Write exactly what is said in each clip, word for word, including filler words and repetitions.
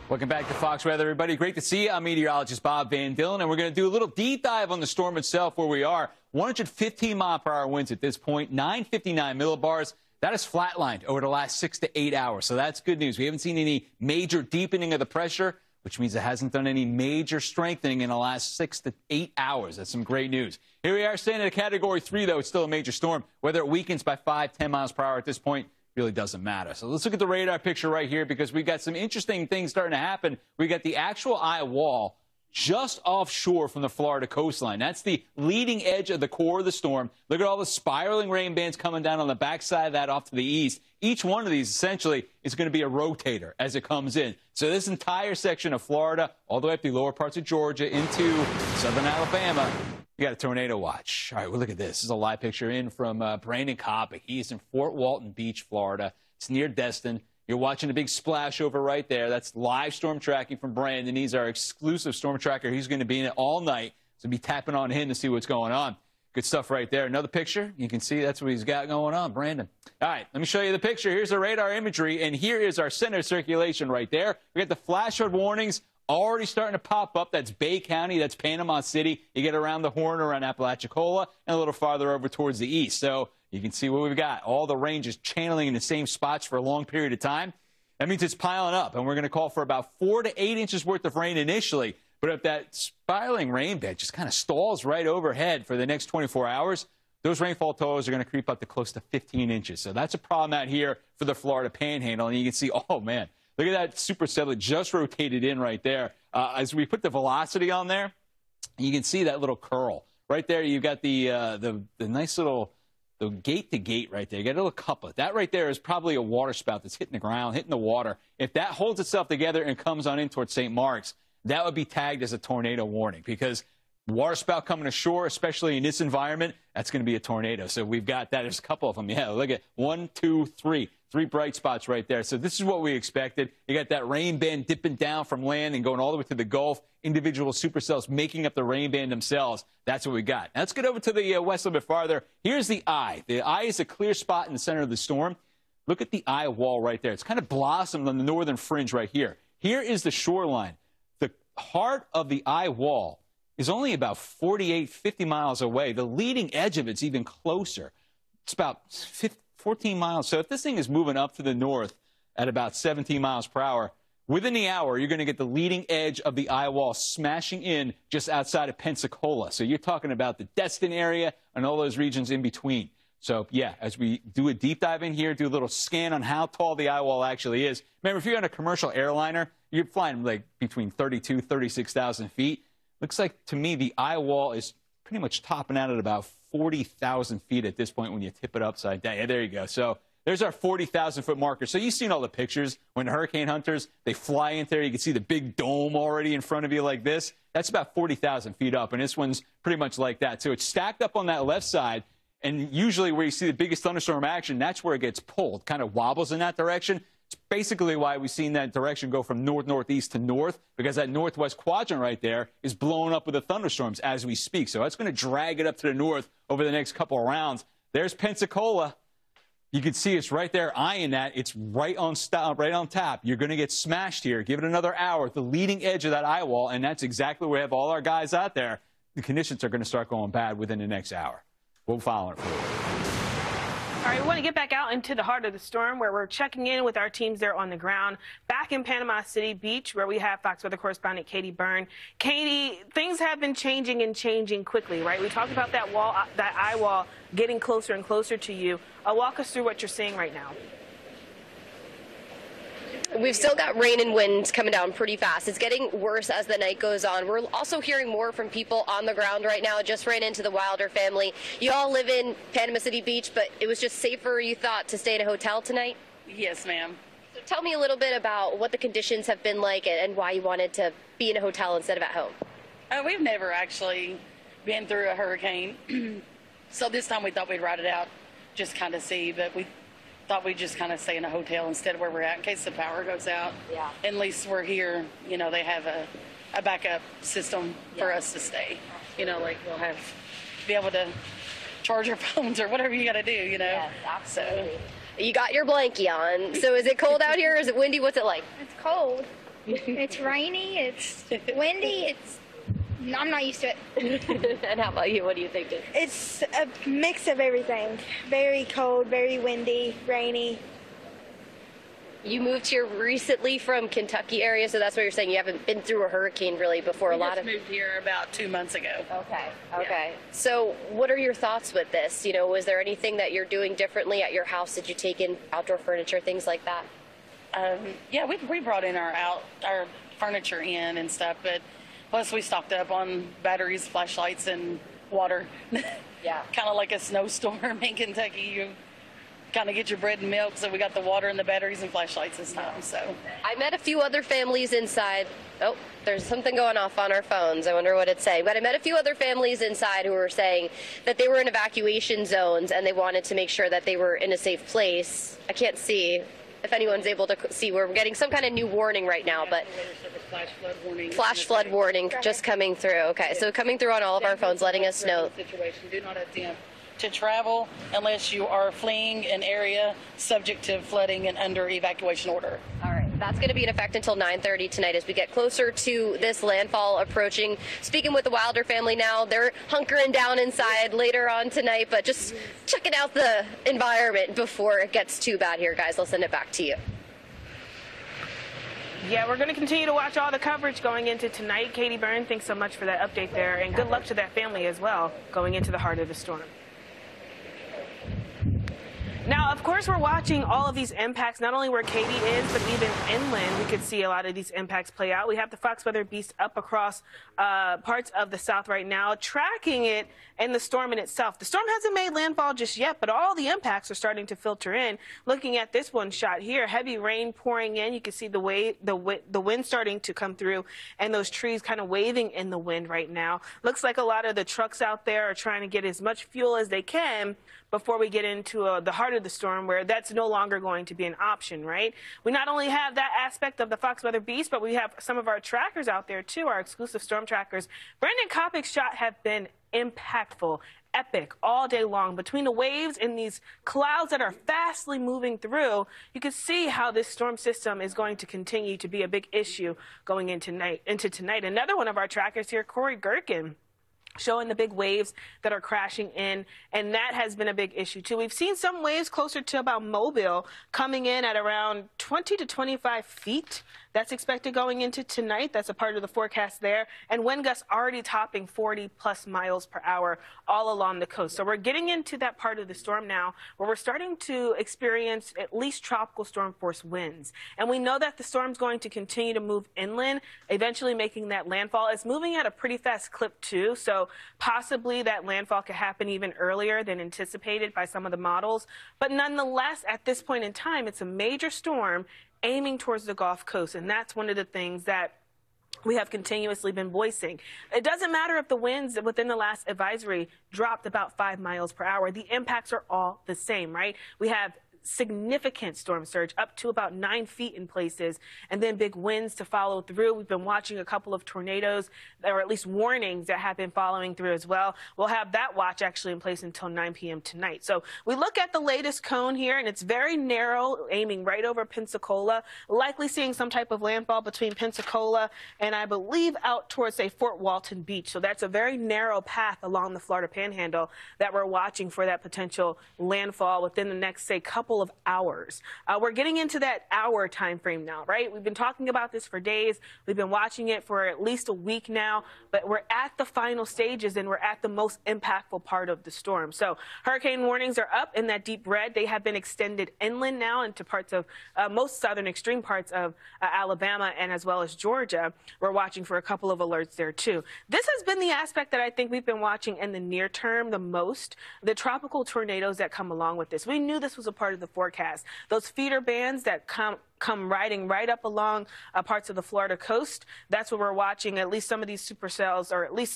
Welcome back to Fox Weather, everybody. Great to see you. I'm meteorologist Bob Van Dillen, and we're going to do a little deep dive on the storm itself, where we are. one hundred fifteen mile per hour winds at this point, nine fifty-nine millibars. That is flatlined over the last six to eight hours, so that's good news. We haven't seen any major deepening of the pressure, which means it hasn't done any major strengthening in the last six to eight hours. That's some great news. Here we are staying at a Category three, though. It's still a major storm. Whether it weakens by five, ten miles per hour at this point really doesn't matter. So let's look at the radar picture right here, because we got some interesting things starting to happen. We got the actual eye wall just offshore from the Florida coastline. That's the leading edge of the core of the storm. Look at all the spiraling rain bands coming down on the backside of that off to the east. Each one of these essentially is going to be a rotator as it comes in. So this entire section of Florida, all the way up the lower parts of Georgia into southern Alabama, you got a tornado watch. All right, well, look at this. This is a live picture in from uh, Brandon Kopic. He's in Fort Walton Beach, Florida. It's near Destin. You're watching a big splash over right there. That's live storm tracking from Brandon. He's our exclusive storm tracker. He's going to be in it all night. So be tapping on him to see what's going on. Good stuff right there. Another picture. You can see that's what he's got going on, Brandon. All right, let me show you the picture. Here's the radar imagery, and here is our center circulation right there. We got the flash flood warnings already starting to pop up. That's Bay County. That's Panama City. You get around the Horn, around Apalachicola, and a little farther over towards the east. So you can see what we've got. All the range is channeling in the same spots for a long period of time. That means it's piling up, and we're going to call for about four to eight inches worth of rain initially. But if that spiraling rain bed just kind of stalls right overhead for the next twenty-four hours, those rainfall totals are going to creep up to close to fifteen inches. So that's a problem out here for the Florida Panhandle. And you can see, oh, man, look at that supercell that just rotated in right there. Uh, as we put the velocity on there, you can see that little curl. Right there, you've got the, uh, the, the nice little the gate to gate right there. You got a little couplet. That right there is probably a water spout that's hitting the ground, hitting the water. If that holds itself together and comes on in towards Saint Mark's, that would be tagged as a tornado warning, because water spout coming ashore, especially in this environment, that's going to be a tornado. So we've got that. There's a couple of them. Yeah, look at one, two, three. Three bright spots right there. So this is what we expected. You got that rain band dipping down from land and going all the way to the Gulf. Individual supercells making up the rain band themselves. That's what we got. Now let's get over to the uh, west a little bit farther. Here's the eye. The eye is a clear spot in the center of the storm. Look at the eye wall right there. It's kind of blossomed on the northern fringe right here. Here is the shoreline. The heart of the eye wall is only about forty-eight, fifty miles away. The leading edge of it's even closer. It's about fifty, fourteen miles. So if this thing is moving up to the north at about seventeen miles per hour, within the hour, you're going to get the leading edge of the eye wall smashing in just outside of Pensacola. So you're talking about the Destin area and all those regions in between. So, yeah, as we do a deep dive in here, do a little scan on how tall the eye wall actually is. Remember, if you're on a commercial airliner, you're flying like between thirty-two, thirty-six thousand feet. Looks like, to me, the eye wall is pretty much topping out at about forty thousand feet at this point when you tip it upside down. Yeah, there you go. So there's our forty thousand foot marker. So you've seen all the pictures when hurricane hunters, they fly in there. You can see the big dome already in front of you like this. That's about forty thousand feet up, and this one's pretty much like that. So it's stacked up on that left side, and usually where you see the biggest thunderstorm action, that's where it gets pulled, kind of wobbles in that direction. It's basically why we've seen that direction go from north-northeast to north, because that northwest quadrant right there is blowing up with the thunderstorms as we speak. So that's going to drag it up to the north over the next couple of rounds. There's Pensacola. You can see it's right there eyeing that. It's right on stop, right on tap. You're going to get smashed here. Give it another hour at the leading edge of that eye wall, and that's exactly where we have all our guys out there. The conditions are going to start going bad within the next hour. We'll follow it for you. All right, we want to get back out into the heart of the storm, where we're checking in with our teams there on the ground. Back in Panama City Beach, where we have Fox Weather correspondent Katie Byrne. Katie, things have been changing and changing quickly, right? We talked about that wall, that eye wall getting closer and closer to you. Uh, walk us through what you're seeing right now. We've still got rain and wind coming down pretty fast. It's getting worse as the night goes on. We're also hearing more from people on the ground right now. Just ran into the Wilder family. You all live in Panama City Beach, but it was just safer, you thought, to stay in a hotel tonight? Yes, ma'am. So tell me a little bit about what the conditions have been like and why you wanted to be in a hotel instead of at home. Uh, we've never actually been through a hurricane. So this time we thought we'd ride it out, just kind of see, but we thought we'd just kind of stay in a hotel instead of where we're at in case the power goes out. Yeah. At least we're here, you know, they have a, a backup system for yeah. us to stay. You know, like we'll have, be able to charge our phones or whatever you got to do, you know. Yes, absolutely. So. You got your blankie on. So is it cold out here? Is it windy? What's it like? It's cold. It's rainy, it's windy, it's I'm not used to it. And how about you? What do you think? It's a mix of everything. Very cold, very windy, rainy. You moved here recently from Kentucky area, so that's what you're saying. You haven't been through a hurricane really before. We a lot just of moved here about two months ago. Okay. Okay. Yeah. So, what are your thoughts with this? You know, was there anything that you're doing differently at your house? Did you take in outdoor furniture, things like that? Um, yeah, we we brought in our out our furniture in and stuff, but plus we stocked up on batteries, flashlights, and water. Yeah. Kind of like a snowstorm in Kentucky. You kind of get your bread and milk, so we got the water and the batteries and flashlights this time. So I met a few other families inside. Oh, there's something going off on our phones. I wonder what it's saying. But I met a few other families inside who were saying that they were in evacuation zones and they wanted to make sure that they were in a safe place. I can't see if anyone's able to see. We're getting some kind of new warning right now, but flash flood warning. Flash flood warning just coming through. Okay, so coming through on all of our phones, letting us know. Situation. Do not attempt to travel unless you are fleeing an area subject to flooding and under evacuation order. All right, that's going to be in effect until nine thirty tonight as we get closer to this landfall approaching. Speaking with the Wilder family now, they're hunkering down inside later on tonight, but just checking out the environment before it gets too bad here, guys. I'll send it back to you. Yeah, we're going to continue to watch all the coverage going into tonight. Katie Byrne, thanks so much for that update there, and good luck to that family as well going into the heart of the storm. Now, of course, we're watching all of these impacts, not only where Katie is, but even inland. We could see a lot of these impacts play out. We have the Fox Weather Beast up across uh, parts of the south right now, tracking it and the storm in itself. The storm hasn't made landfall just yet, but all the impacts are starting to filter in. Looking at this one shot here, heavy rain pouring in. You can see the way the the wind starting to come through, and those trees kind of waving in the wind right now. Looks like a lot of the trucks out there are trying to get as much fuel as they can before we get into uh, the heart of the storm, where that's no longer going to be an option, right? We not only have that aspect of the Fox Weather Beast, but we have some of our trackers out there, too, our exclusive storm trackers. Brandon Kopic's shot have been impactful, epic, all day long. Between the waves and these clouds that are fastly moving through, you can see how this storm system is going to continue to be a big issue going into, night, into tonight. Another one of our trackers here, Corey Gherkin, showing the big waves that are crashing in, and that has been a big issue too. We've seen some waves closer to about Mobile coming in at around twenty to twenty-five feet. That's expected going into tonight. That's a part of the forecast there. And wind gusts already topping forty plus miles per hour all along the coast. So we're getting into that part of the storm now where we're starting to experience at least tropical storm force winds. And we know that the storm's going to continue to move inland, eventually making that landfall. It's moving at a pretty fast clip too. So possibly that landfall could happen even earlier than anticipated by some of the models. But nonetheless, at this point in time, it's a major storm aiming towards the Gulf Coast, and that's one of the things that we have continuously been voicing. It doesn't matter if the winds within the last advisory dropped about five miles per hour. The impacts are all the same, right? We have significant storm surge up to about nine feet in places, and then big winds to follow through. We've been watching a couple of tornadoes, or at least warnings that have been following through as well. We'll have that watch actually in place until nine p m tonight. So we look at the latest cone here, and it's very narrow, aiming right over Pensacola, likely seeing some type of landfall between Pensacola and I believe out towards, say, Fort Walton Beach. So that's a very narrow path along the Florida Panhandle that we're watching for that potential landfall within the next, say, couple of hours. Uh, we're getting into that hour time frame now, right? We've been talking about this for days. We've been watching it for at least a week now, but we're at the final stages and we're at the most impactful part of the storm. So hurricane warnings are up in that deep red. They have been extended inland now into parts of uh, most southern extreme parts of uh, Alabama and as well as Georgia. We're watching for a couple of alerts there too. This has been the aspect that I think we've been watching in the near term the most, the tropical tornadoes that come along with this. We knew this was a part of the forecast. Those feeder bands that come come riding right up along uh, parts of the Florida coast, that's what we're watching. At least some of these supercells, or at least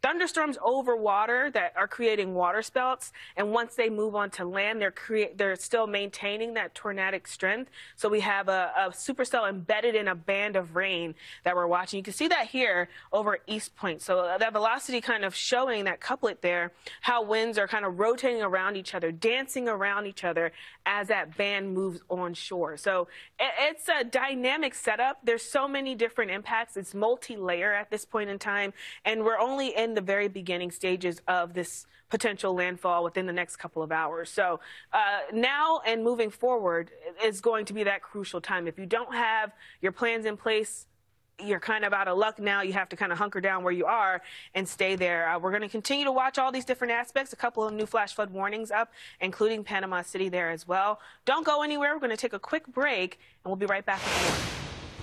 thunderstorms over water that are creating water spouts, and once they move onto land, they're create they're still maintaining that tornadic strength. So we have a, a supercell embedded in a band of rain that we're watching. You can see that here over East Point. So that velocity kind of showing that couplet there, how winds are kind of rotating around each other, dancing around each other as that band moves onshore. So it's a dynamic setup. There's so many different impacts. It's multi-layer at this point in time, and we're only in the very beginning stages of this potential landfall within the next couple of hours. So uh, now and moving forward is going to be that crucial time. If you don't have your plans in place, you're kind of out of luck now. You have to kind of hunker down where you are and stay there. Uh, we're going to continue to watch all these different aspects. A couple of new flash flood warnings up, including Panama City there as well. Don't go anywhere. We're going to take a quick break, and we'll be right back with more.